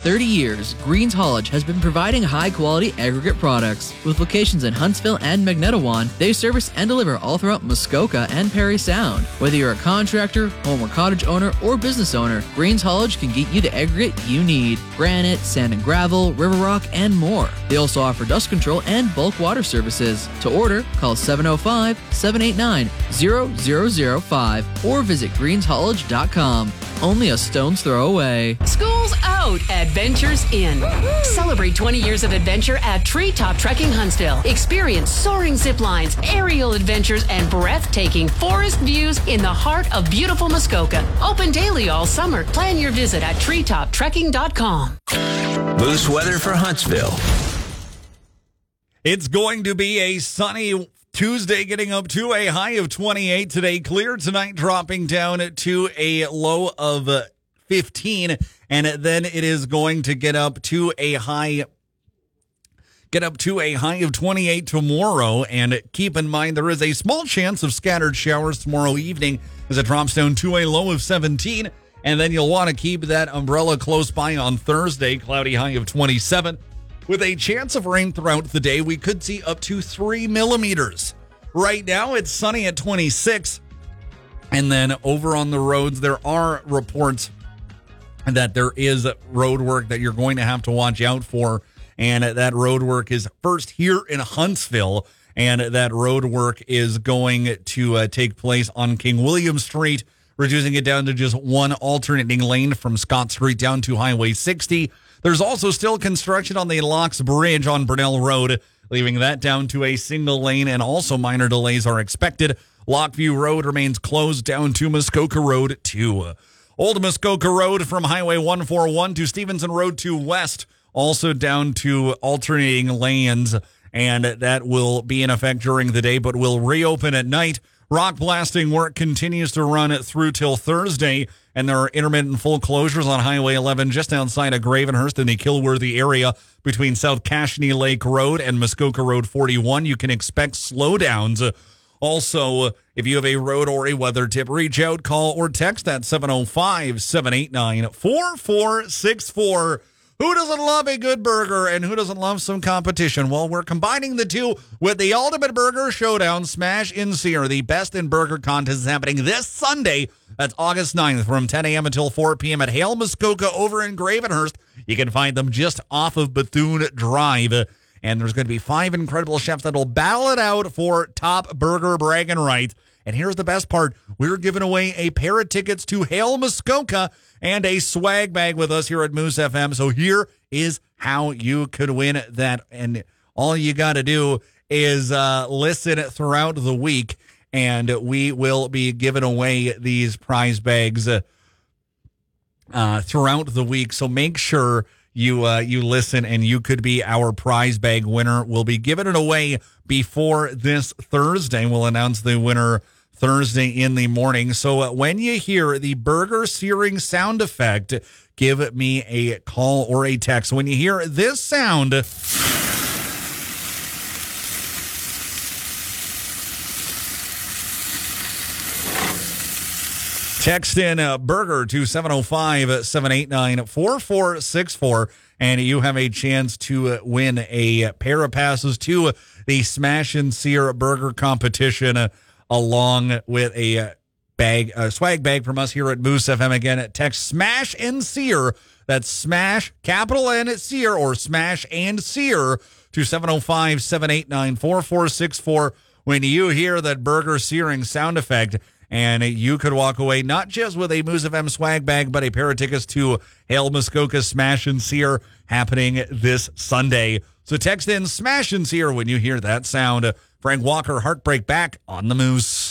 30 years, Greens Haulage has been providing high-quality aggregate products. With locations in Huntsville and Magnetawan, they service and deliver all throughout Muskoka and Parry Sound. Whether you're a contractor, home or cottage owner, or business owner, Greens Haulage can get you the aggregate you need. Granite, sand and gravel, river rock, and more. They also offer dust control and bulk water services. To order, call 705-789-0005 or visit greenshaulage.com. Only a stone's throw away. School's out, adventures in. Celebrate 20 years of adventure at Treetop Trekking Huntsville. Experience soaring zip lines, aerial adventures, and breathtaking forest views in the heart of beautiful Muskoka. Open daily all summer. Plan your visit at treetoptrekking.com. Moose weather for Huntsville. It's going to be a sunny Tuesday, getting up to a high of 28 today. Clear tonight, dropping down to a low of 15. And then it is going to get up to a high of 28 tomorrow. And keep in mind, there is a small chance of scattered showers tomorrow evening as it drops down to a low of 17. And then you'll want to keep that umbrella close by on Thursday, cloudy high of 27. With a chance of rain throughout the day, we could see up to 3 millimeters. Right now, it's sunny at 26. And then over on the roads, there are reports that there is road work that you're going to have to watch out for. And that road work is first here in Huntsville. And that road work is going to take place on King William Street, reducing it down to just one alternating lane from Scott Street down to Highway 60. There's also still construction on the Locks Bridge on Burnell Road, leaving that down to a single lane, and also minor delays are expected. Lockview Road remains closed down to Muskoka Road 2. Old Muskoka Road from Highway 141 to Stevenson Road 2 West, also down to alternating lanes, and that will be in effect during the day, but will reopen at night. Rock blasting work continues to run through till Thursday, and there are intermittent full closures on Highway 11 just outside of Gravenhurst in the Kilworthy area between South Cashney Lake Road and Muskoka Road 41. You can expect slowdowns. Also, if you have a road or a weather tip, reach out, call, or text at 705-789-4464. Who doesn't love a good burger and who doesn't love some competition? Well, we're combining the two with the Ultimate Burger Showdown Smash in Sear. The Best in Burger contest is happening this Sunday. That's August 9th from 10 a.m. until 4 p.m. at Hale Muskoka over in Gravenhurst. You can find them just off of Bethune Drive. And there's going to be 5 incredible chefs that will battle it out for top burger bragging rights. And here's the best part. We're giving away a pair of tickets to Hale Muskoka and a swag bag with us here at Moose FM. So here is how you could win that. And all you got to do is listen throughout the week, and we will be giving away these prize bags throughout the week. So make sure you listen, and you could be our prize bag winner. We'll be giving it away before this Thursday. We'll announce the winner Thursday in the morning. So when you hear the burger searing sound effect, give me a call or a text. When you hear this sound, text in burger to 705-789-4464, and you have a chance to win a pair of passes to the Smash and Sear Burger competition, along with a swag bag from us here at Moose FM. Again, text Smash and Sear. That's Smash, capital N, Sear, or Smash and Sear to 705-789-4464 when you hear that burger searing sound effect. And you could walk away not just with a Moose FM swag bag, but a pair of tickets to Hale Muskoka Smash and Sear happening this Sunday. So text in Smash and Sear when you hear that sound. Frank Walker, Heartbreak Back on the Moose.